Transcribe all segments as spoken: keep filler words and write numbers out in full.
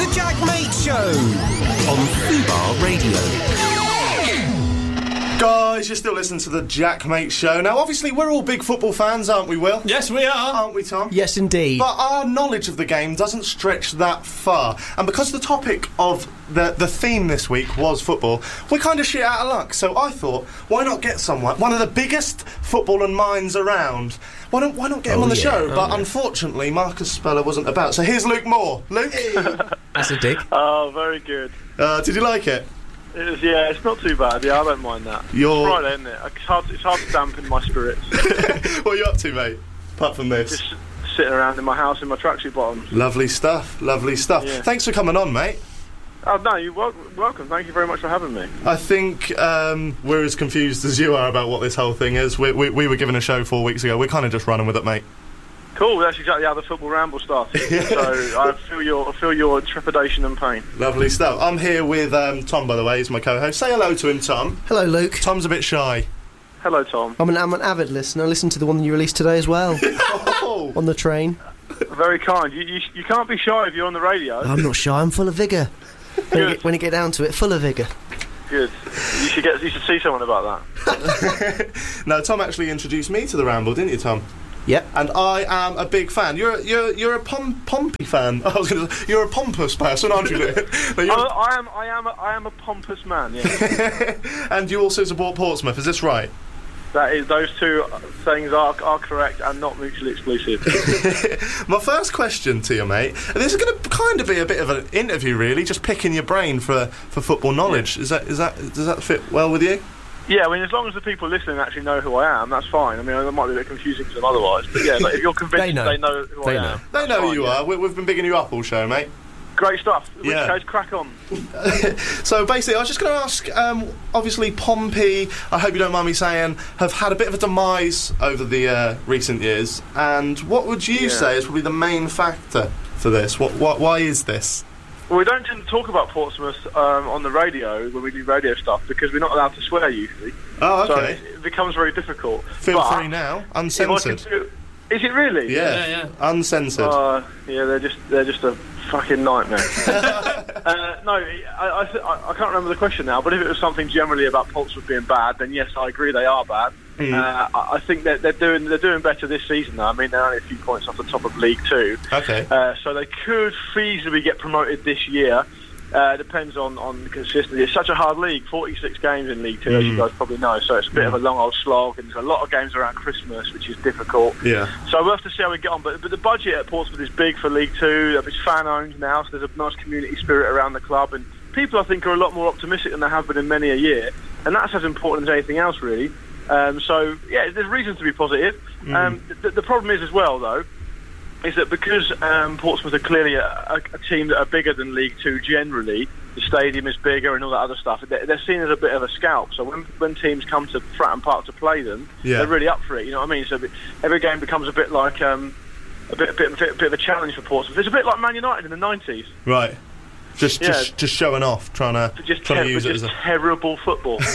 The Jack Mate Show on Fubar Radio. Guys, you're still listening to the Jack Mate Show. Now, obviously, we're all big football fans, aren't we, Will? Yes, we are. Aren't we, Tom? Yes, indeed. But our knowledge of the game doesn't stretch that far. And because the topic of the, the theme this week was football, we're kind of shit out of luck. So I thought, why not get someone, one of the biggest footballing minds around, why don't, why not get him Oh, on the yeah. show? Oh, but yeah. unfortunately, Marcus Speller wasn't about. So here's Luke Moore. Luke? That's a dig. Oh, very good. uh, did you like it? It was, yeah, it's not too bad. Yeah, I don't mind that. You're- It's Friday, isn't it? It's hard, it's hard to dampen my spirits. What are you up to, mate? Apart from this. Just sitting around in my house in my tracksuit bottoms. Lovely stuff, lovely stuff. Yeah. Thanks for coming on, mate. Oh, no, you're wel- welcome. Thank you very much for having me. I think um, we're as confused as you are about what this whole thing is. We, we, we were given a show four weeks ago. We're kind of just running with it, mate. Cool, that's exactly how the football ramble started. So I feel your I feel your trepidation and pain. Lovely stuff. I'm here with um, Tom, by the way. He's my co-host. Say hello to him, Tom. Hello, Luke. Tom's a bit shy. Hello, Tom. I'm an, I'm an avid listener. I listened to the one you released today as well, Oh, on the train. Very kind. You, you you can't be shy if you're on the radio. I'm not shy, I'm full of vigour. When you, Good. get, when you get down to it, full of vigour. Good. You should get you should see someone about that. no, Tom actually introduced me to the Ramble, didn't you, Tom? Yep. And I am a big fan. You're a, you're you're a pom- Pompey fan. I was going to. You're a pompous person, aren't you? Luke? No, you're- I, I am I am a, I am a pompous man. Yeah. and you also support Portsmouth. Is this right? That is, those two things are are correct and not mutually exclusive. My first question to you, mate. And this is going to kind of be a bit of an interview, really, just picking your brain for, for football knowledge. Is that is that does that fit well with you? Yeah, I mean, as long as the people listening actually know who I am, that's fine. I mean, it might be a bit confusing to them otherwise, but yeah, like, if you're convinced They know. they know who They I know. am. They that's know who fine, you yeah. are. We, we've been bigging you up all show, mate. Great stuff. In which Yeah. case, crack on. So basically, I was just going to ask. Um, obviously, Pompey, I hope you don't mind me saying, have had a bit of a demise over the uh, recent years. And what would you Yeah. say is probably the main factor for this? What, what, why is this? Well, we don't tend to talk about Portsmouth um, on the radio when we do radio stuff because we're not allowed to swear usually. Oh, So okay. it, it becomes very difficult. Feel But free now, if I can uncensored. do- Is it really? Yeah, Yeah, yeah. uncensored. Uh, yeah, they're just they're just a fucking nightmare. uh, no, I, I, th- I I can't remember the question now. But if it was something generally about Portsmouth being bad, then yes, I agree they are bad. Mm. Uh, I, I think that they're doing they're doing better this season. Though. I mean, they're only a few points off the top of League Two, Okay. uh, so they could feasibly get promoted this year. Uh, depends on, on consistency. It's such a hard league, forty-six games in League Two, as you guys probably know, so it's a bit of a long old slog, and there's a lot of games around Christmas, which is difficult. Yeah. So we'll have to see how we get on, but, but the budget at Portsmouth is big for League Two. It's fan-owned now, so there's a nice community spirit around the club, and people, I think, are a lot more optimistic than they have been in many a year, and that's as important as anything else, really. Um, so, yeah, there's reasons to be positive. Um, the, the problem is, as well, though, is that because um, Portsmouth are clearly a, a, a team that are bigger than League Two generally, the stadium is bigger and all that other stuff, they're, they're seen as a bit of a scalp. So when when teams come to Fratton Park to play them, Yeah. they're really up for it, you know what I mean? So every game becomes a bit like um, a bit, a bit, a bit, a bit of a challenge for Portsmouth. It's a bit like Man United in the nineties. Right. Just, Yeah. just, just showing off, trying to, Just, trying ter- to use it just as a. terrible football. Do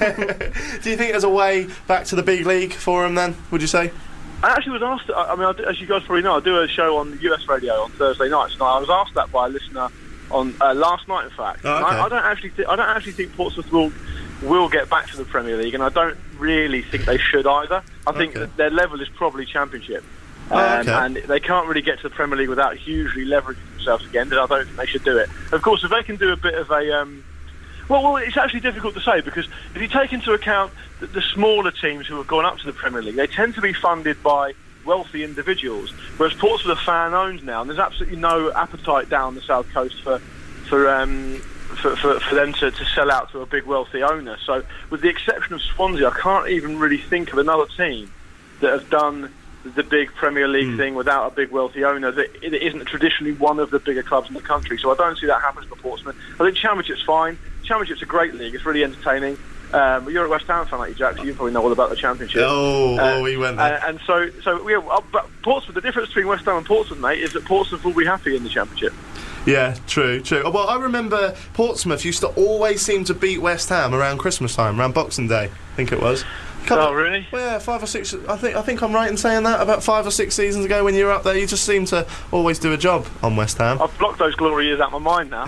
you think there's a way back to the big league for them? Then, would you say? I actually was asked, I I mean, I do- as you guys probably know, I do a show on U S radio on Thursday nights, and I was asked that by a listener on uh, last night, in fact. Oh, And okay. I, I don't actually, th- I don't actually think Portsmouth will will get back to the Premier League, and I don't really think they should either. I think Okay. that their level is probably Championship, Oh, um, okay. and they can't really get to the Premier League without hugely leveraging themselves again. Then I don't think they should do it. Of course, if they can do a bit of a um, Well, well, it's actually difficult to say because if you take into account the, the smaller teams who have gone up to the Premier League, they tend to be funded by wealthy individuals, whereas Portsmouth are fan-owned now, and there's absolutely no appetite down the south coast for for um, for, for, for them to, to sell out to a big wealthy owner. So, with the exception of Swansea, I can't even really think of another team that have done the big Premier League Mm. thing without a big wealthy owner that it isn't traditionally one of the bigger clubs in the country. So I don't see that happening for Portsmouth. I think Championship's fine. Championship's a great league. It's really entertaining. Um, you're a West Ham fan, like you, Jack, so you probably know all about the Championship. Oh, Uh, oh, we went there. Uh, and so, so yeah, uh, but Portsmouth. The difference between West Ham and Portsmouth, mate, is that Portsmouth will be happy in the Championship. Yeah, true, true. Well, I remember Portsmouth used to always seem to beat West Ham around Christmas time, around Boxing Day, I think it was. Couple, Oh, really? Well, yeah, five or six. I think I think I'm right in saying that. About five or six seasons ago, when you were up there, you just seemed to always do a job on West Ham. I've blocked those glory years out of my mind now.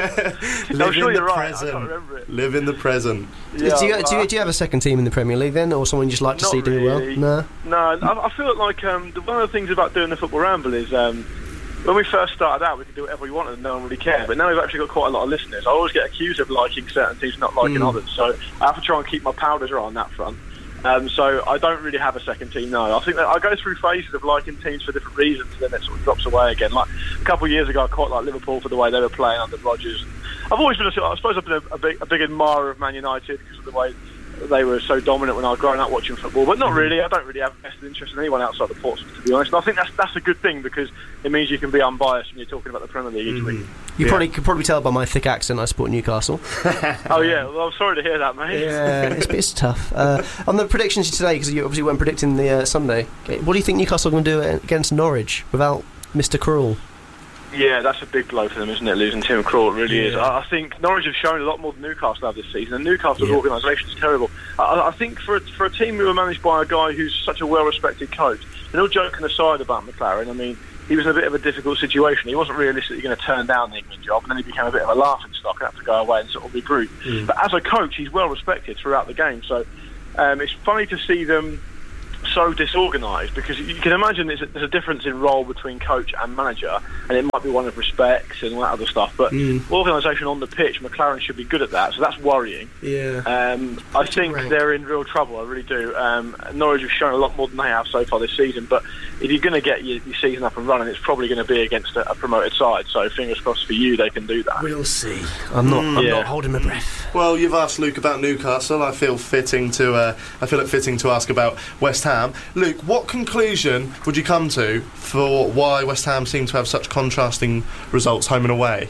Live I'm sure in you're the right. present. I can't remember it. Live in the present. Yeah, do, you, uh, do, you, do you have a second team in the Premier League then, or someone you just like to Not see do really. well? No. No, I, I feel like um, the, one of the things about doing the Football Ramble is um, when we first started out, we could do whatever we wanted and no one really cared. But now we've actually got quite a lot of listeners. I always get accused of liking certain teams, not liking Mm. others. So I have to try and keep my powder dry on that front. Um, so I don't really have a second team, no. I think that I go through phases of liking teams for different reasons, and then it sort of drops away again. Like a couple of years ago, I quite liked Liverpool for the way they were playing under Rodgers. I've always been, a, I suppose, I've been a, a, big, a big admirer of Man United because of the way they were so dominant when I was growing up watching football. But not really. I don't really have a vested interest in anyone outside the Portsmouth, to be honest. And I think that's that's a good thing because it means you can be unbiased when you're talking about the Premier League each week. You Yeah. probably could probably tell by my thick accent I support Newcastle. Oh yeah, well, I'm sorry to hear that, mate. Yeah, it's, it's tough. Uh, on the predictions today, because you obviously weren't predicting the uh, Sunday, what do you think Newcastle are going to do against Norwich without Mister Krul? Yeah, that's a big blow for them, isn't it? Losing Tim Krul, it really Yeah. is. I, I think Norwich have shown a lot more than Newcastle have this season, and Newcastle's Yeah. organisation is terrible. I, I think for a, for a team who are managed by a guy who's such a well-respected coach, and all joking aside about McLaren, I mean, he was in a bit of a difficult situation. He wasn't realistically going to turn down the England job, and then he became a bit of a laughing stock and had to go away and sort of regroup. Mm. But as a coach, he's well-respected throughout the game, so um, it's funny to see them so disorganised, because you can imagine there's a, there's a difference in role between coach and manager, and it might be one of respects and all that other stuff, but Mm. organisation on the pitch, McLaren should be good at that, so that's worrying. Yeah. Um, I think rank. they're in real trouble, I really do. Um, Norwich have shown a lot more than they have so far this season, but if you're going to get your, your season up and running, it's probably going to be against a, a promoted side, so fingers crossed for you they can do that. We'll see. I'm not. I'm Yeah. not holding my breath. Well, you've asked Luke about Newcastle. I feel fitting to. Uh, I feel it fitting to ask about West Ham. Luke, what conclusion would you come to for why West Ham seem to have such contrasting results home and away?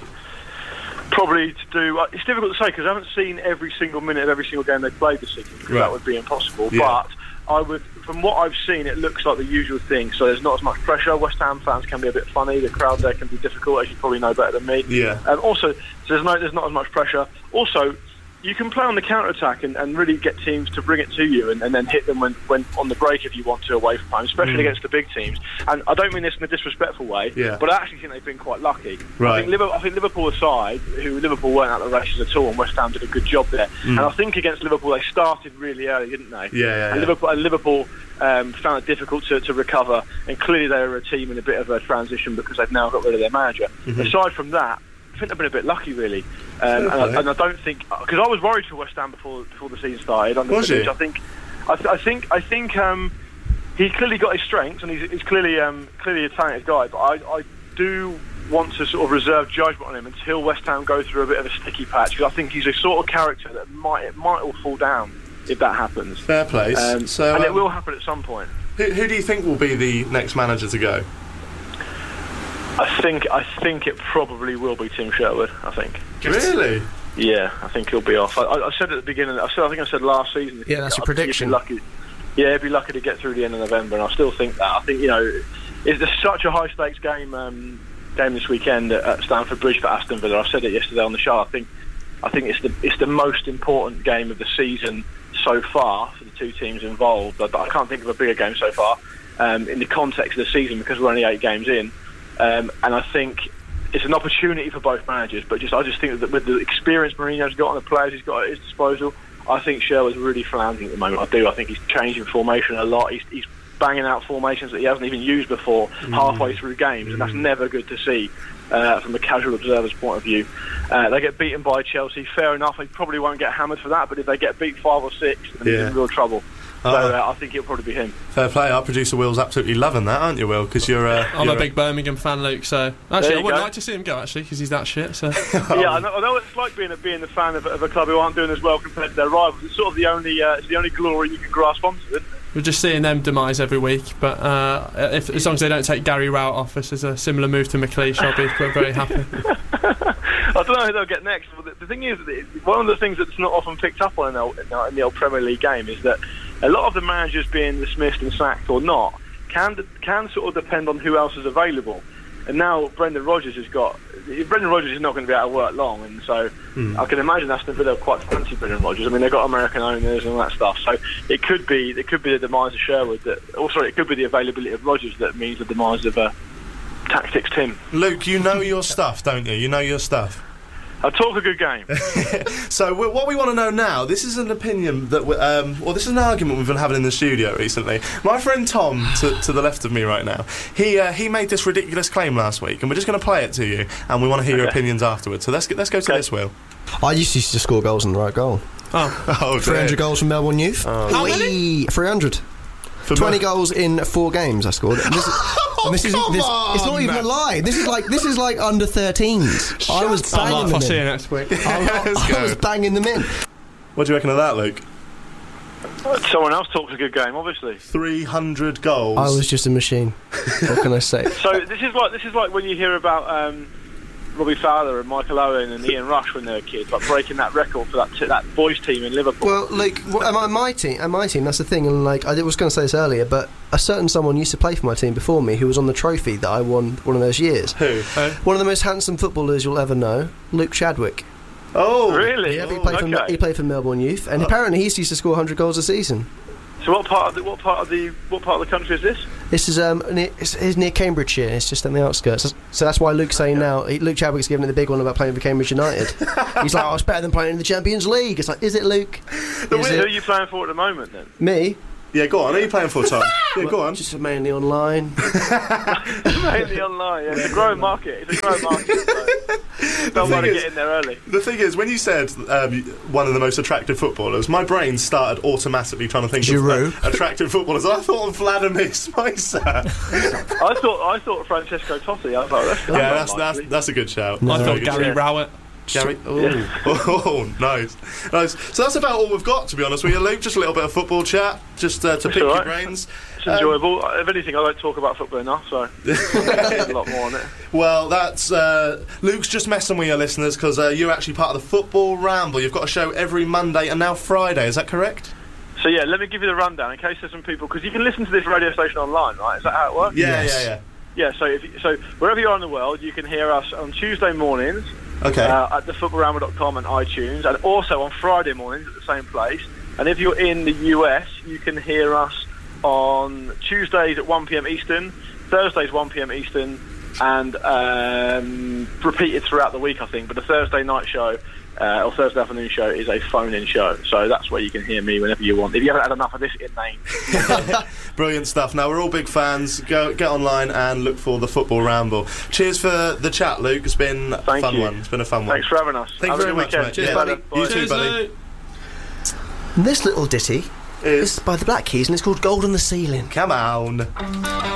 Probably to do. Uh, it's difficult to say because I haven't seen every single minute of every single game they've played this season, because Right. that would be impossible. Yeah. But I would, from what I've seen, it looks like the usual thing. So there's not as much pressure. West Ham fans can be a bit funny. The crowd there can be difficult, as you probably know better than me. Yeah. Um, also, so there's no, there's not as much pressure. Also, you can play on the counter attack and, and really get teams to bring it to you, and, and then hit them when, when on the break if you want to away from home, especially Mm. against the big teams. And I don't mean this in a disrespectful way, Yeah. but I actually think they've been quite lucky. Right. I think Liverpool, I think Liverpool aside, who Liverpool weren't out of the races at all, and West Ham did a good job there. Mm. And I think against Liverpool they started really early, didn't they? Yeah, yeah, And yeah. Liverpool, and Liverpool um, found it difficult to, to recover, and clearly they were a team in a bit of a transition because they've now got rid of their manager. Mm-hmm. Aside from that, I think they've been a bit lucky, really. Um, and, I, Okay. and I don't think, because I was worried for West Ham before before the season started. Under Was Vidic. you? I think, I, th- I think, I think um, he clearly got his strengths, and he's, he's clearly um, clearly a talented guy. But I, I do want to sort of reserve judgment on him until West Ham go through a bit of a sticky patch, because I think he's a sort of character that might it might all fall down if that happens. Fair play. Um, so, and it um, will happen at some point. who, who do you think will be the next manager to go? I think I think it probably will be Tim Sherwood. I think. Really? Yeah, I think he'll be off. I, I said at the beginning. I said I think I said last season. Yeah, that's your I think he'd be prediction. Lucky. Yeah, he'd be lucky to get through the end of November, and I still think that. I think you know, it's such a high stakes game um, game this weekend at, at Stamford Bridge for Aston Villa. I said it yesterday on the show. I think I think it's the it's the most important game of the season so far for the two teams involved. I, I can't think of a bigger game so far um, in the context of the season, because we're only eight games in. Um, and I think it's an opportunity for both managers, but just I just think that with the experience Mourinho's got and the players he's got at his disposal, I think Sherwood's really floundering at the moment. I do. I think he's changing formation a lot. He's, he's banging out formations that he hasn't even used before mm. halfway through games, mm. and that's never good to see uh, from a casual observer's point of view. Uh, they get beaten by Chelsea, fair enough. They probably won't get hammered for that, but if they get beat five or six, then yeah. they're in real trouble. So Uh, uh, I think it'll probably be him. Fair play. Our producer Will's absolutely loving that, aren't you, Will? Because you're. Uh, I'm you're a big Birmingham fan, Luke. So actually, I you would go. like to see him go actually, because he's that shit. So Yeah, I know, I know what it's like being a, being a fan of, of a club who aren't doing as well compared to their rivals. It's sort of the only uh, it's the only glory you can grasp onto, isn't it? we're just seeing them demise every week. But uh, if, as long as they don't take Gary Rowett off us as a similar move to McLeish, I'll be very happy. I don't know who they'll get next. But the, the thing is, one of the things that's not often picked up on in the, in the, in the old Premier League game is that a lot of the managers being dismissed and sacked or not can can sort of depend on who else is available. And now Brendan Rodgers has got. Brendan Rodgers is not going to be out of work long, and so mm. I can imagine Aston Villa quite fancy Brendan Rodgers. I mean, they've got American owners and all that stuff, so it could be it could be the demise of Sherwood. That, or sorry, it could be the availability of Rodgers that means the demise of uh, Tactics Tim. Luke, you know your stuff, don't you? You know your stuff. I'll talk a good game. So w- what we want to know now, this is an opinion that, we, um, well, this is an argument we've been having in the studio recently. My friend Tom, to, to the left of me right now, he uh, he made this ridiculous claim last week, and we're just going to play it to you, and we want to hear okay. your opinions afterwards. So let's get, let's go to okay. this, Will. I used to, used to score goals in the right goal. Oh, oh three hundred goals from Melbourne Youth. Oh. How many? three hundred. For twenty Mel- goals in four games I scored. And this, oh, and this is, come this, on, it's not even man. a lie. This is like this is like under thirteens. I was banging up. them I'll in. see you next week. I, I, I was banging them in. What do you reckon of that, Luke? Someone else talks a good game, obviously. three hundred goals. I was just a machine. What can I say? So this is like this is like when you hear about um, Robbie Fowler and Michael Owen and Ian Rush when they were kids, like breaking that record for that t- that boys team in Liverpool. Well, like well, my, my team, and my team, that's the thing. And like I was going to say this earlier, but a certain someone used to play for my team before me, who was on the trophy that I won one of those years. Who? Uh, one of the most handsome footballers you'll ever know, Luke Chadwick. Oh, really? Yeah, oh, he played okay. for he played for Melbourne Youth, and oh. apparently he used to score one hundred goals a season. So what part of the what part of the what part of the country is this? This is um near, it's, it's near Cambridgeshire. It's just on the outskirts. So that's why Luke's saying now. He, Luke Chadwick's giving it the big one about playing for Cambridge United. He's like, oh, it's better than playing in the Champions League. It's like, is it, Luke? Is who it? Are you playing for at the moment then? Me? Yeah, go on. Who are you playing for, Tom? Yeah, well, go on. Just mainly online. Mainly online. Yeah, it's a growing market. It's a growing market. So don't want to get in there early. The thing is, when you said um, one of the most attractive footballers, my brain started automatically trying to think Giroud. of uh, attractive footballers. I thought of Vladimir Spicer. I thought I thought Francesco Totti. I thought that's yeah, that's that's, that's a good shout. No. I thought good Gary shout. Rowett. Gary, oh. Yeah. oh, nice, nice. So that's about all we've got, to be honest with you, Luke. Just a little bit of football chat, just uh, to that's pick right. your brains. It's enjoyable. Um, if anything, I don't talk about football enough, so a lot more on it. Well, that's uh, Luke's just messing with your listeners because uh, you're actually part of the Football Ramble. You've got a show every Monday and now Friday. Is that correct? So yeah, let me give you the rundown in case there's some people, because you can listen to this radio station online, right? Is that how it works? Yeah, yes. yeah, yeah. Yeah, so if you, so wherever you are in the world, you can hear us on Tuesday mornings. Okay. Uh, at the football ramble dot com and iTunes, and also on Friday mornings at the same place. And if you're in the U S, you can hear us on Tuesdays at one p.m. Eastern, Thursdays one p.m. Eastern, and um, repeated throughout the week, I think. But the Thursday night show uh, or Thursday afternoon show is a phone-in show, so that's where you can hear me whenever you want. If you haven't had enough of this inane. Brilliant stuff. Now, we're all big fans. Go get online and look for the Football Ramble. Cheers for the chat, Luke. It's been a Thank fun you. one. It's been a fun Thanks one. for having us. Thank Have you very much, weekend. mate. Cheers, yeah. buddy. You Cheers, too, buddy. mate. And this little ditty Is is by the Black Keys, and it's called Gold on the Ceiling. Come on.